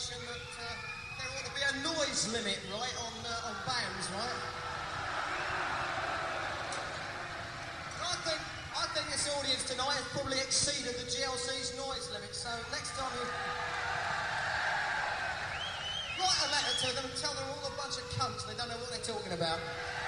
notion that there ought to be a noise limit, right, on bands, right? I think this audience tonight has probably exceeded the GLC's noise limit, so next time you write a letter to them and tell them all a bunch of cunts, they don't know what they're talking about.